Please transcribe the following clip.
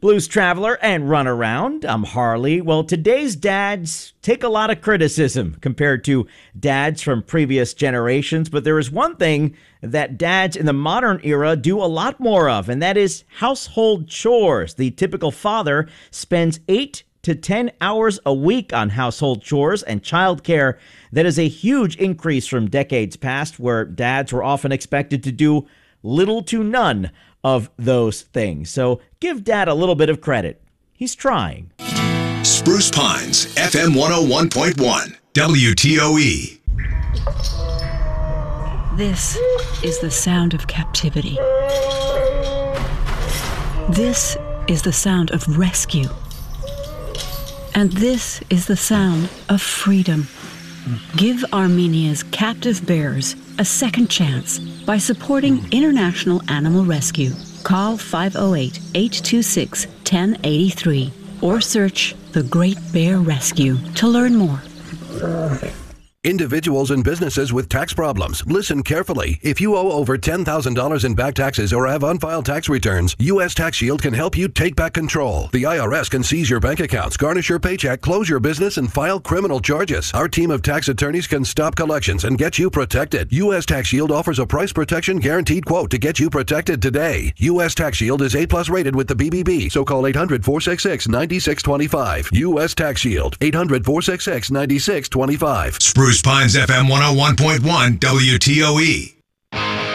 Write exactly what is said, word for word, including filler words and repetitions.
Blues Traveler and Runaround. I'm Harley. Well, today's dads take a lot of criticism compared to dads from previous generations, but there is one thing that dads in the modern era do a lot more of, and that is household chores. The typical father spends eight to ten hours a week on household chores and childcare. That is a huge increase from decades past, where dads were often expected to do little to none of those things. So give Dad a little bit of credit. He's trying. Spruce Pines, F M one oh one point one, W T O E. This is the sound of captivity. This is the sound of rescue. And this is the sound of freedom. Give Armenia's captive bears a second chance by supporting International Animal Rescue. Call five oh eight, eight two six, one oh eight three or search The Great Bear Rescue to learn more. Individuals and businesses with tax problems, listen carefully. If you owe over ten thousand dollars in back taxes or have unfiled tax returns, U S Tax Shield can help you take back control. The I R S can seize your bank accounts, garnish your paycheck, close your business, and file criminal charges. Our team of tax attorneys can stop collections and get you protected. U S Tax Shield offers a price protection guaranteed quote to get you protected today. U S Tax Shield is A plus rated with the B B B, so call eight hundred, four six six, nine six two five. U S Tax Shield, eight hundred, four six six, nine six two five. Spruce Pines, F M one oh one point one, W T O E.